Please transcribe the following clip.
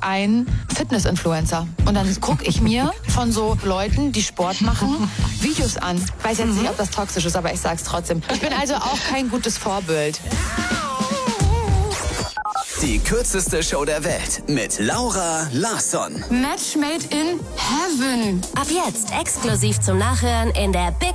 ein Fitness-Influencer. Und dann gucke ich mir von so Leuten, die Sport machen, Videos an. Weiß jetzt nicht, ob das toxisch ist, aber ich sag's trotzdem. Ich bin also auch kein gutes Vorbild. Die kürzeste Show der Welt mit Laura Larsson. Match made in heaven. Ab jetzt exklusiv zum Nachhören in der Big